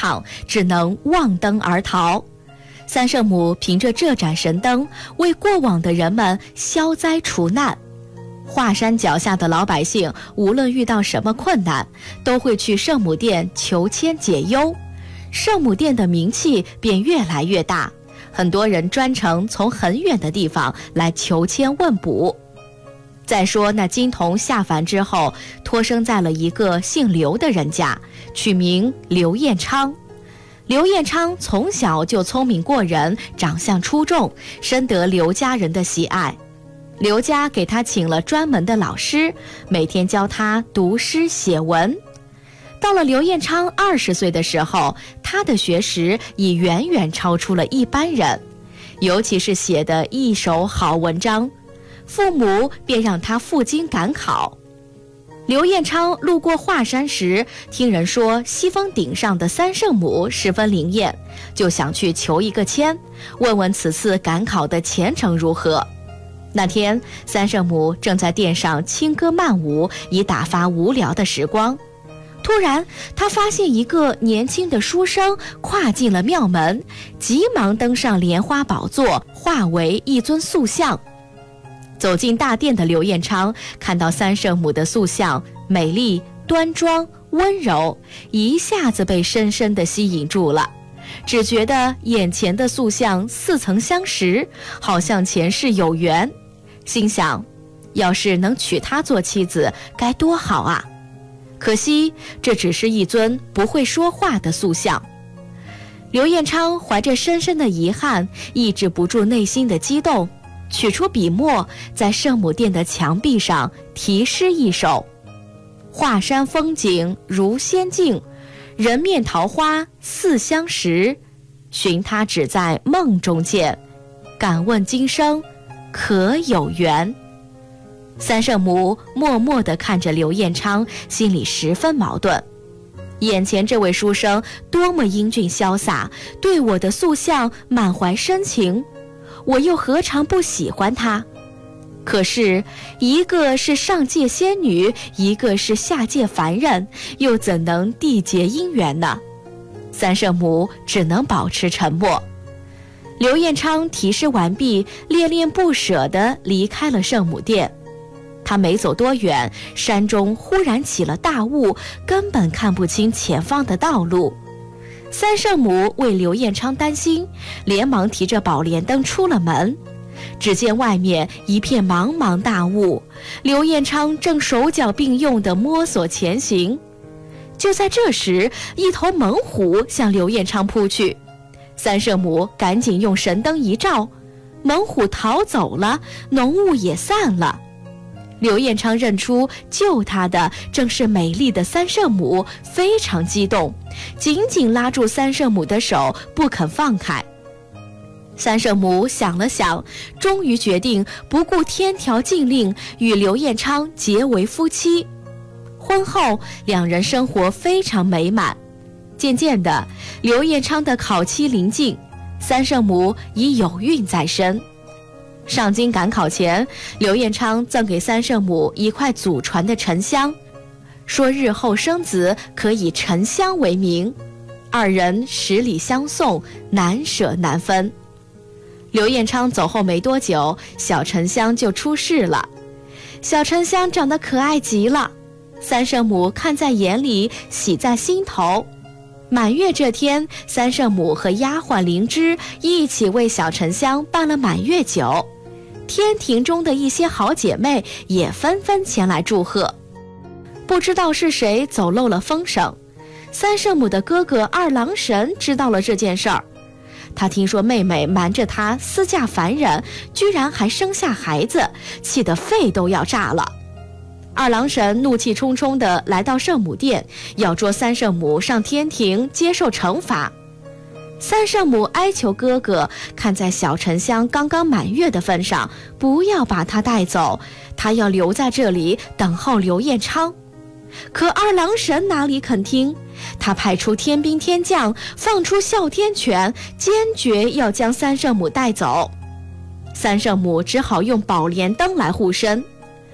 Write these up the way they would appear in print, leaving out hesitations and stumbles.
抗，只能望灯而逃。三圣母凭着这盏神灯，为过往的人们消灾除难。华山脚下的老百姓无论遇到什么困难，都会去圣母殿求签解忧，圣母殿的名气便越来越大，很多人专程从很远的地方来求签问卜。再说那金童下凡之后，托生在了一个姓刘的人家，取名刘彦昌。刘彦昌从小就聪明过人，长相出众，深得刘家人的喜爱。刘家给他请了专门的老师，每天教他读诗写文。到了刘彦昌20岁的时候，他的学识已远远超出了一般人，尤其是写的一手好文章，父母便让他赴京赶考。刘彦昌路过华山时，听人说西峰顶上的三圣母十分灵验，就想去求一个签，问问此次赶考的前程如何。那天，三圣母正在殿上轻歌曼舞，以打发无聊的时光。突然，他发现一个年轻的书生跨进了庙门，急忙登上莲花宝座，化为一尊塑像。走进大殿的刘彦昌看到三圣母的塑像美丽端庄温柔，一下子被深深地吸引住了，只觉得眼前的塑像似曾相识，好像前世有缘，心想要是能娶她做妻子该多好啊！可惜这只是一尊不会说话的塑像。刘彦昌怀着深深的遗憾，抑制不住内心的激动，取出笔墨，在圣母殿的墙壁上题诗一首：华山风景如仙境，人面桃花似相识，寻他只在梦中见，敢问今生可有缘。三圣母默默地看着刘彦昌，心里十分矛盾。眼前这位书生多么英俊潇洒，对我的塑像满怀深情，我又何尝不喜欢他？可是一个是上界仙女，一个是下界凡人，又怎能缔结姻缘呢？三圣母只能保持沉默。刘彦昌题诗完毕，恋恋不舍地离开了圣母殿。他没走多远，山中忽然起了大雾，根本看不清前方的道路。三圣母为刘彦昌担心，连忙提着宝莲灯出了门。只见外面一片茫茫大雾，刘彦昌正手脚并用地摸索前行。就在这时，一头猛虎向刘彦昌扑去，三圣母赶紧用神灯一照，猛虎逃走了，浓雾也散了。刘彦昌认出救他的正是美丽的三圣母，非常激动，紧紧拉住三圣母的手，不肯放开。三圣母想了想，终于决定不顾天条禁令，与刘彦昌结为夫妻。婚后，两人生活非常美满。渐渐的，刘彦昌的考期临近，三圣母已有孕在身。上京赶考前，刘彦昌赠给三圣母一块祖传的沉香，说日后生子可以沉香为名。二人十里相送，难舍难分。刘彦昌走后没多久，小沉香就出世了。小沉香长得可爱极了，三圣母看在眼里，喜在心头。满月这天，三圣母和丫鬟灵芝一起为小沉香办了满月酒，天庭中的一些好姐妹也纷纷前来祝贺。不知道是谁走漏了风声，三圣母的哥哥二郎神知道了这件事儿。他听说妹妹瞒着他私嫁凡人，居然还生下孩子，气得肺都要炸了。二郎神怒气冲冲地来到圣母殿，要捉三圣母上天庭接受惩罚。三圣母哀求哥哥，看在小沉香刚刚满月的份上，不要把她带走，她要留在这里等候刘彦昌。可二郎神哪里肯听，他派出天兵天将，放出哮天犬，坚决要将三圣母带走。三圣母只好用宝莲灯来护身。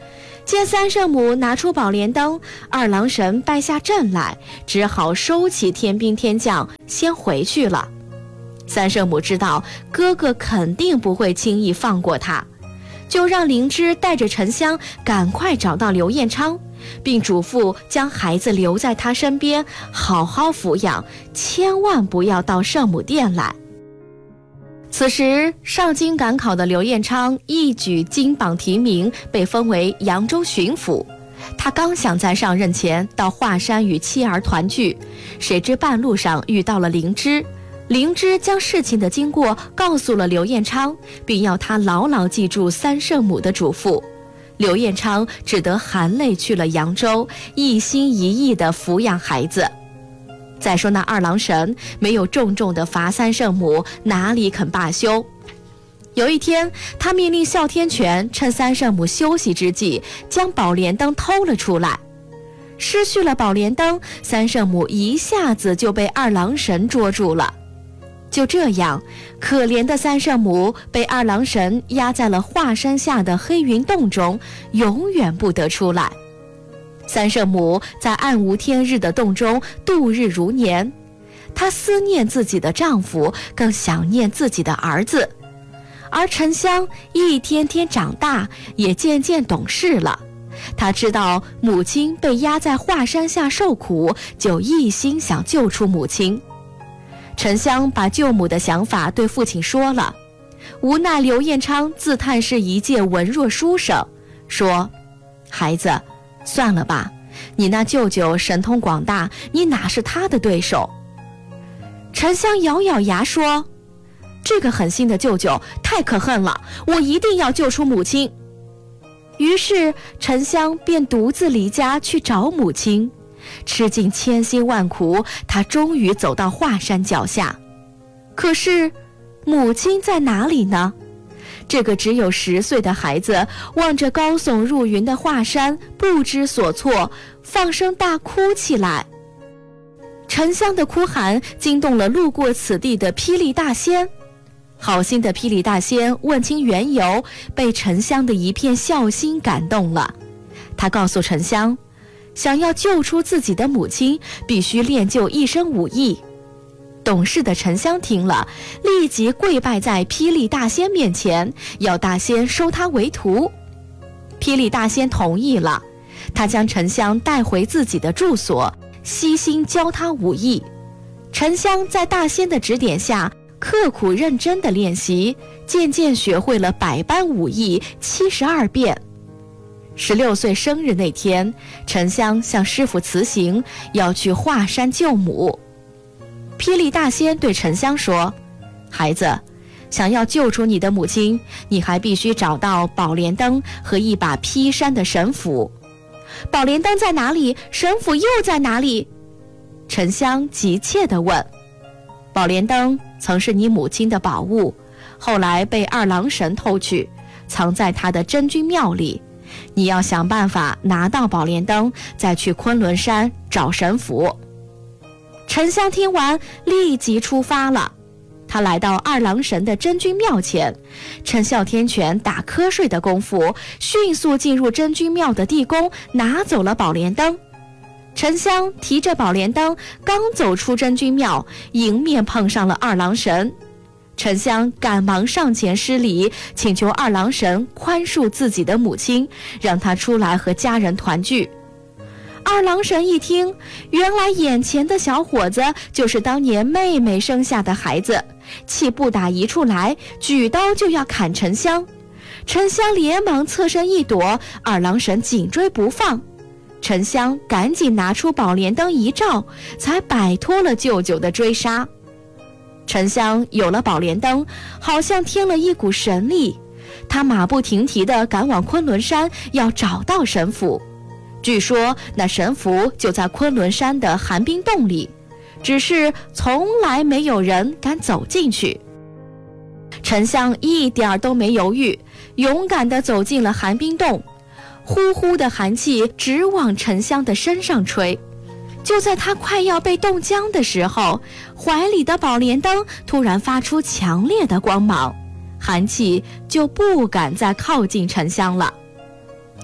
见三圣母拿出宝莲灯，二郎神败下阵来，只好收起天兵天将，先回去了。三圣母知道哥哥肯定不会轻易放过他，就让灵芝带着沉香赶快找到刘彦昌，并嘱咐将孩子留在他身边，好好抚养，千万不要到圣母殿来。此时上京赶考的刘彦昌一举金榜题名，被封为扬州巡抚。他刚想在上任前到华山与妻儿团聚，谁知半路上遇到了灵芝。灵芝将事情的经过告诉了刘彦昌，并要他牢牢记住三圣母的嘱咐。刘彦昌只得含泪去了扬州，一心一意地抚养孩子。再说那二郎神没有重重地罚三圣母，哪里肯罢休？有一天，他命令哮天犬趁三圣母休息之际，将宝莲灯偷了出来。失去了宝莲灯，三圣母一下子就被二郎神捉住了。就这样，可怜的三圣母被二郎神压在了华山下的黑云洞中，永远不得出来。三圣母在暗无天日的洞中度日如年，她思念自己的丈夫，更想念自己的儿子。而沉香一天天长大，也渐渐懂事了。她知道母亲被压在华山下受苦，就一心想救出母亲。沉香把救母的想法对父亲说了，无奈刘彦昌自叹是一介文弱书生，说：“孩子，算了吧，你那舅舅神通广大，你哪是他的对手？”沉香咬咬牙说：“这个狠心的舅舅太可恨了，我一定要救出母亲。”于是沉香便独自离家去找母亲。吃尽千辛万苦，他终于走到华山脚下。可是母亲在哪里呢？这个只有10岁的孩子望着高耸入云的华山，不知所措，放声大哭起来。沉香的哭喊惊动了路过此地的霹雳大仙。好心的霹雳大仙问清缘由，被沉香的一片孝心感动了。他告诉沉香，想要救出自己的母亲，必须练就一身武艺。懂事的沉香听了，立即跪拜在霹雳大仙面前，要大仙收他为徒。霹雳大仙同意了，他将沉香带回自己的住所，悉心教他武艺。沉香在大仙的指点下，刻苦认真地练习，渐渐学会了100般武艺72变。16岁生日那天，沉香向师父辞行，要去华山救母。霹雳大仙对沉香说：“孩子，想要救出你的母亲，你还必须找到宝莲灯和一把劈山的神斧。”宝莲灯在哪里？神斧又在哪里？沉香急切地问。宝莲灯曾是你母亲的宝物，后来被二郎神偷去，藏在他的真君庙里。你要想办法拿到宝莲灯，再去昆仑山找神斧。沉香听完，立即出发了。他来到二郎神的真君庙前，趁哮天犬打瞌睡的功夫，迅速进入真君庙的地宫，拿走了宝莲灯。沉香提着宝莲灯，刚走出真君庙，迎面碰上了二郎神。沉香赶忙上前施礼，请求二郎神宽恕自己的母亲，让他出来和家人团聚。二郎神一听，原来眼前的小伙子就是当年妹妹生下的孩子，气不打一处来，举刀就要砍沉香。沉香连忙侧身一躲，二郎神紧追不放。沉香赶紧拿出宝莲灯一照，才摆脱了舅舅的追杀。沉香有了宝莲灯，好像添了一股神力，他马不停蹄地赶往昆仑山，要找到神斧。据说那神斧就在昆仑山的寒冰洞里，只是从来没有人敢走进去。沉香一点都没犹豫，勇敢地走进了寒冰洞。呼呼的寒气直往沉香的身上吹。就在他快要被冻僵的时候，怀里的宝莲灯突然发出强烈的光芒，寒气就不敢再靠近沉香了。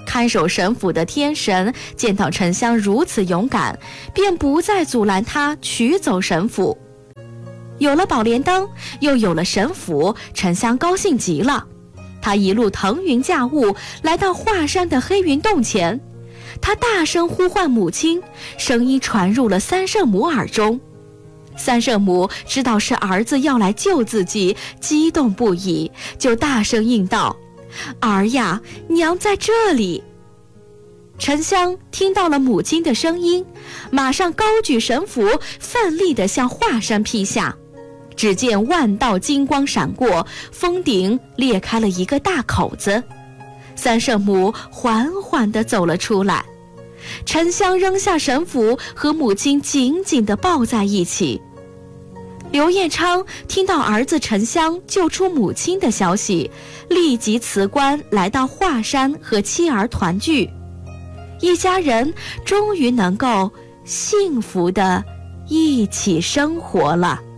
看守神府的天神见到沉香如此勇敢，便不再阻拦他取走神府。有了宝莲灯，又有了神府，沉香高兴极了。他一路腾云驾雾，来到华山的黑云洞前。他大声呼唤母亲，声音传入了三圣母耳中。三圣母知道是儿子要来救自己，激动不已，就大声应道：“儿呀，娘在这里。”沉香听到了母亲的声音，马上高举神斧，奋力地向华山劈下。只见万道金光闪过，峰顶裂开了一个大口子，三圣母缓缓地走了出来。沉香扔下神斧，和母亲紧紧地抱在一起。刘彦昌听到儿子沉香救出母亲的消息，立即辞官来到华山和妻儿团聚，一家人终于能够幸福地一起生活了。